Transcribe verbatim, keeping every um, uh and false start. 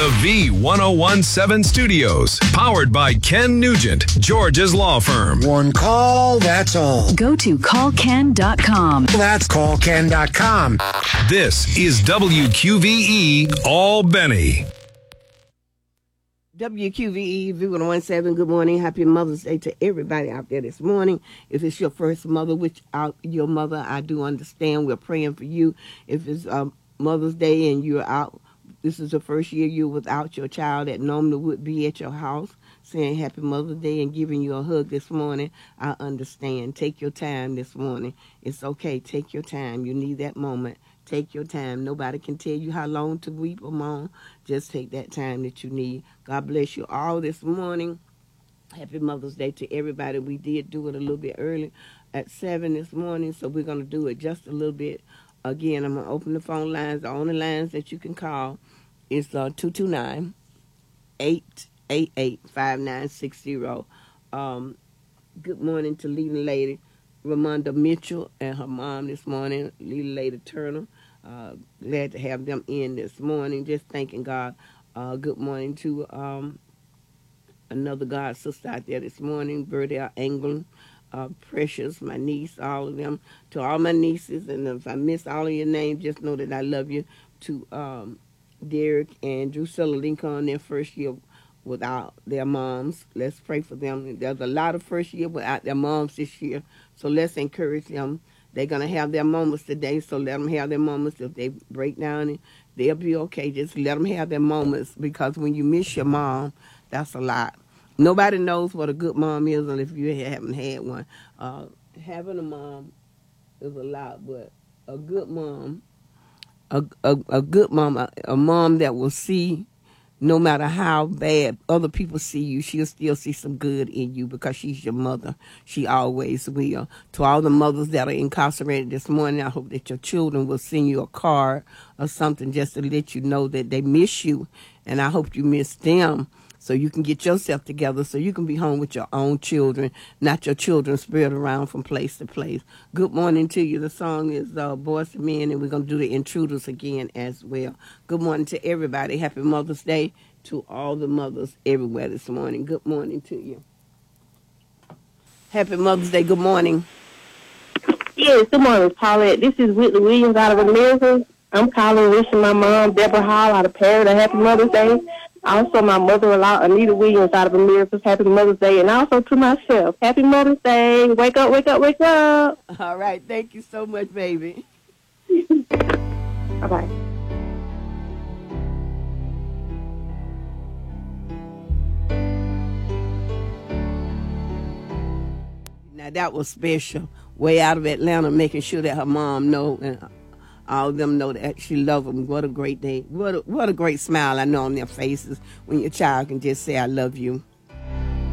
the V ten seventeen Studios, powered by Ken Nugent, George's law firm. One call, that's all. Go to call ken dot com. That's call ken dot com. This is W Q V E Albany. W Q V E V ten seventeen, good morning. Happy Mother's Day to everybody out there this morning. If it's your first mother, which out your mother, I do understand. We're praying for you. If it's um, Mother's Day and you're out, this is the first year you're without your child that normally would be at your house, saying Happy Mother's Day and giving you a hug this morning, I understand. Take your time this morning. It's okay. Take your time. You need that moment. Take your time. Nobody can tell you how long to weep or moan. Just take that time that you need. God bless you all this morning. Happy Mother's Day to everybody. We did do it a little bit early at seven this morning, so we're going to do it just a little bit. Again, I'm going to open the phone lines. The only lines that you can call is uh, two two nine, eight eight eight, five nine six zero. Um, good morning to leading lady Ramonda Mitchell and her mom this morning, leading lady Turner. Uh, glad to have them in this morning. Just thanking God. Uh, good morning to um, another God sister out there this morning, Berdell Anglin, uh, Precious, my niece, all of them. To all my nieces, and if I miss all of your names, just know that I love you. To um, Derek and Drusilla Lincoln, their first year without their moms. Let's pray for them. There's a lot of first year without their moms this year, so let's encourage them. They're going to have their moments today, so let them have their moments. If they break down, they'll be okay. Just let them have their moments, because when you miss your mom, that's a lot. Nobody knows what a good mom is, and if you haven't had one. Uh, having a mom is a lot, but a good mom, a, a, a good mom, a, a mom that will see, no matter how bad other people see you, she'll still see some good in you, because she's your mother. She always will. To all the mothers that are incarcerated this morning, I hope that your children will send you a card or something just to let you know that they miss you. And I hope you miss them, so you can get yourself together so you can be home with your own children, not your children spread around from place to place. Good morning to you. The song is uh, Boys to Men, and we're going to do the Intruders again as well. Good morning to everybody. Happy Mother's Day to all the mothers everywhere this morning. Good morning to you. Happy Mother's Day. Good morning. Yes, good morning, Paulette. This is Whitley Williams out of America. I'm calling, wishing my mom, Deborah Hall, out of Paris, a happy Mother's Day. Also, my mother-in-law, Anita Williams, out of America, happy Mother's Day. And also to myself, happy Mother's Day. Wake up, wake up, wake up. All right. Thank you so much, baby. Bye-bye. Now, that was special. Way out of Atlanta, making sure that her mom know, and all of them know that she loves them. What a great day. What a, what a great smile I know on their faces when your child can just say, I love you.